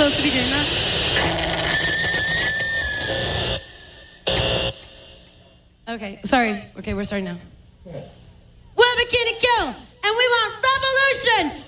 supposed to be doing that? Okay, sorry. Okay, we're starting now. We're Bikini Kill, and we want revolution!